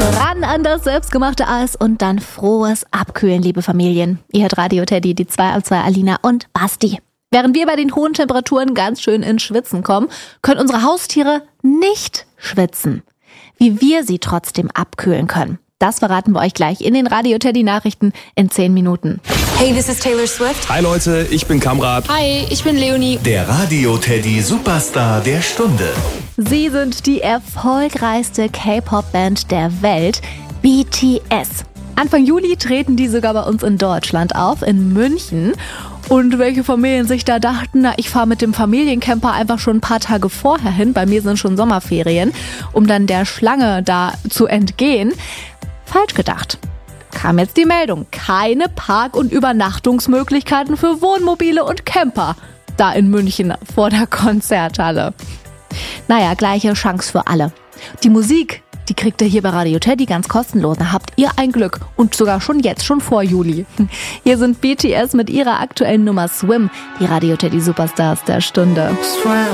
Ran an das selbstgemachte Eis und dann frohes Abkühlen, liebe Familien. Ihr hört Radio Teddy, die 2 auf 2 Alina und Basti. Während wir bei den hohen Temperaturen ganz schön ins Schwitzen kommen, können unsere Haustiere nicht schwitzen. Wie wir sie trotzdem abkühlen können, das verraten wir euch gleich in den Radio Teddy Nachrichten in 10 Minuten. Hey, this is Taylor Swift. Hi Leute, ich bin Kamrat. Hi, ich bin Leonie. Der Radio Teddy Superstar der Stunde. Sie sind die erfolgreichste K-Pop-Band der Welt, BTS. Anfang Juli treten die sogar bei uns in Deutschland auf, in München. Und welche Familien sich da dachten, ich fahre mit dem Familiencamper einfach schon ein paar Tage vorher hin, bei mir sind schon Sommerferien, um dann der Schlange da zu entgehen. Falsch gedacht. Kam jetzt die Meldung, keine Park- und Übernachtungsmöglichkeiten für Wohnmobile und Camper da in München vor der Konzerthalle. Naja, gleiche Chance für alle. Die Musik, die kriegt ihr hier bei Radio Teddy ganz kostenlos. Da habt ihr ein Glück und sogar schon jetzt, schon vor Juli. Hier sind BTS mit ihrer aktuellen Nummer Swim, die Radio Teddy Superstars der Stunde.